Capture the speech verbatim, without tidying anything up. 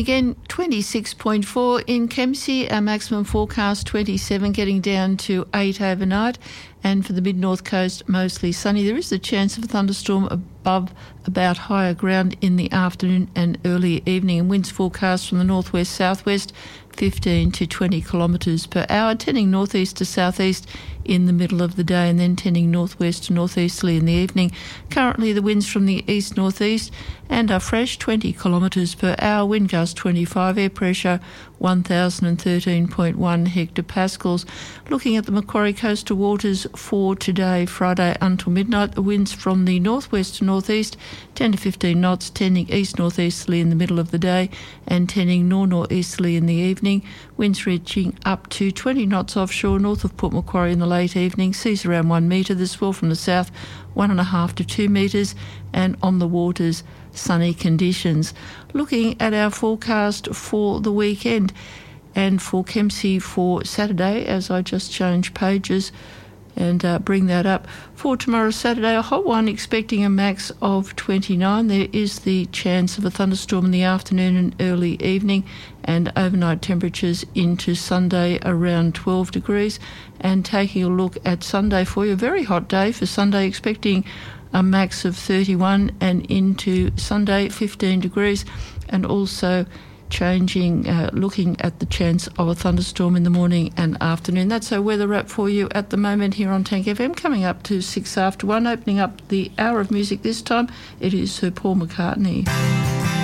Again, twenty-six point four in Kempsey, our maximum forecast twenty-seven, getting down to eight overnight. And for the mid-north coast, mostly sunny. There is a chance of a thunderstorm above about higher ground in the afternoon and early evening. And winds forecast from the northwest-southwest, fifteen to twenty kilometres per hour, tending northeast to southeast in the middle of the day and then tending northwest to northeasterly in the evening. Currently the winds from the east-northeast and are fresh, twenty kilometres per hour, wind gust twenty-five, air pressure one thousand thirteen point one hectopascals. Looking at the Macquarie coastal waters for today, Friday until midnight, the winds from the northwest to northeast, ten to fifteen knots, tending east-northeasterly in the middle of the day and tending nor-northeasterly in the evening. Winds reaching up to twenty knots offshore, north of Port Macquarie in the late evening. Seas around one metre. The swell from the south, one and a half to two metres, and on the waters, sunny conditions. Looking at our forecast for the weekend and for Kempsey for Saturday, as I just change pages and uh, bring that up. For tomorrow, Saturday, a hot one, expecting a max of twenty-nine. There is the chance of a thunderstorm in the afternoon and early evening, and overnight temperatures into Sunday around twelve degrees. And taking a look at Sunday for you, a very hot day for Sunday, expecting a max of thirty-one, and into Sunday fifteen degrees, and also changing, uh, looking at the chance of a thunderstorm in the morning and afternoon. That's our weather wrap for you at the moment here on Tank F M, coming up to six after one, opening up the hour of music this time. It is Sir Paul McCartney.